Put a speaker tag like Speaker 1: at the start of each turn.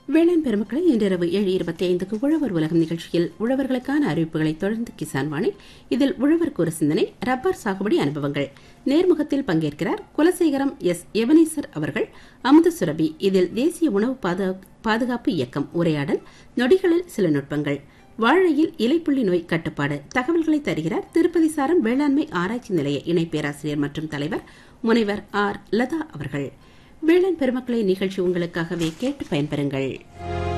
Speaker 1: வேளாண் பெருமக்களை இன்றிரவு 7:25 உழவர் உலகம் நிகழ்ச்சியில் உழவர்களுக்கான அறிவிப்புகளை தொடர்ந்து கிசான் வாணி. இதில் உழவருக்கு ஒரு சிந்தனை, ரப்பர் சாகுபடி அனுபவங்கள். நேர்முகத்தில் பங்கேற்கிறார் குலசேகரம் எஸ். எவனேசர் அவர்கள். அமுத சுரபி. இதில் தேசிய உணவு பாதுகாப்பு இயக்கம். உரையாடல், நொடிகளில் சில நுட்பங்கள். வாழையில் இலைப்புள்ளி நோய் கட்டுப்பாடு. தகவல்களை தருகிறார் திருப்பதி சாரம் வேளாண்மை ஆராய்ச்சி நிலைய இணை பேராசிரியர் மற்றும் தலைவர் முனைவர் ஆர். லதா அவர்கள். வேளாண் பெருமக்களை நிகழ்ச்சி உங்களுக்காகவே கேட்டு பயன்பெறுங்கள்.